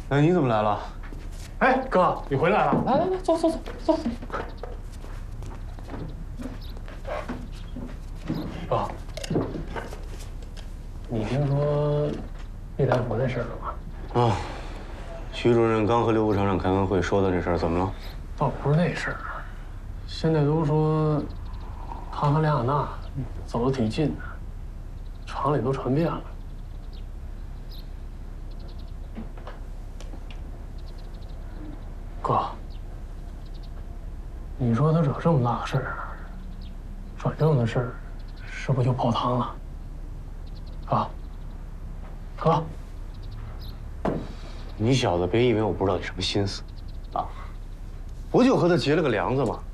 哎，你怎么来了？ 哎，哥，你回来了！来来来，坐坐坐坐。哥，你听说叶大福那事儿了吗？ 啊，徐主任刚和刘副厂长开完会，说的这事儿怎么了？ 倒不是那事儿，现在都说他和梁亚娜走得挺近的，厂里都传遍了。哥，你说他惹这么大个事儿，转正的事儿，是不是就泡汤了？哥， 你小子别以为我不知道你什么心思，啊，不就和他结了个梁子吗？